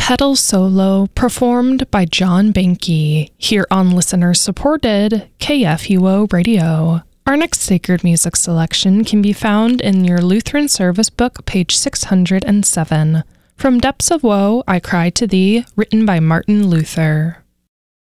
pedal solo performed by John Banky, here on listener-supported KFUO Radio. Our next sacred music selection can be found in your Lutheran Service Book, page 607. From Depths of Woe, I Cry to Thee, written by Martin Luther.